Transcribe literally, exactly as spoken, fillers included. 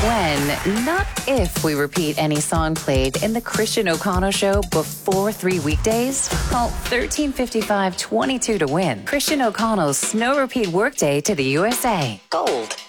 when, not if, we repeat any song played in the Christian O'Connell Show before three weekdays. Call thirteen fifty-five twenty-two to win Christian O'Connell's Snow Repeat Workday to the U S A. Gold